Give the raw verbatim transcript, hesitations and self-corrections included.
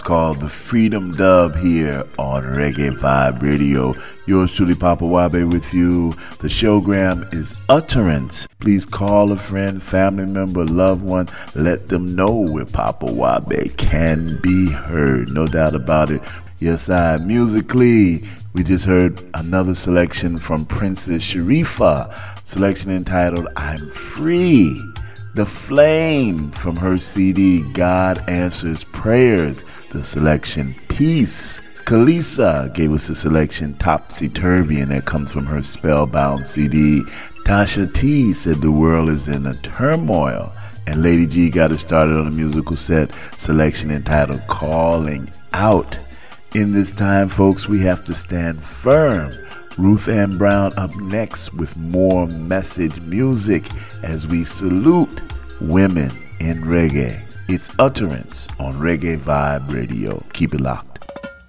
called the Freedom Dub here on Reggae Vibe Radio. Yours truly, Papa Wabe, with you. The showgram is Utterance. Please call a friend, family member, loved one. Let them know where Papa Wabe can be heard. No doubt about it. Yes, I. Musically, we just heard another selection from Princess Sharifa. Selection entitled I'm Free. The Flame from her C D God Answers Prayers. The selection Peace. Kalisa gave us the selection Topsy Turvy, and that comes from her Spellbound C D. Tasha T said the world is in a turmoil. And Lady G got us started on a musical set selection entitled Calling Out. In this time, folks, we have to stand firm. Ruth Ann Brown up next with more message music as we salute women in reggae. It's Utterance on Reggae Vibe Radio. Keep it locked.